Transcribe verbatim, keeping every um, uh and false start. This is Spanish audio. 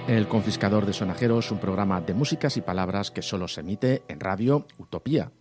El Confiscador de Sonajeros, un programa de músicas y palabras que solo se emite en Radio Utopía.